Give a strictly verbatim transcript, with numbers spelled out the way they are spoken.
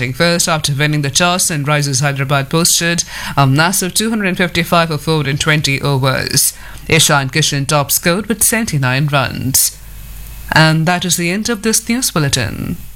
batting first after winning the toss, and Risers Hyderabad posted a massive two hundred fifty-five for four in twenty overs. Ishan Kishan top scored with seventy-nine runs. And that is the end of this news bulletin.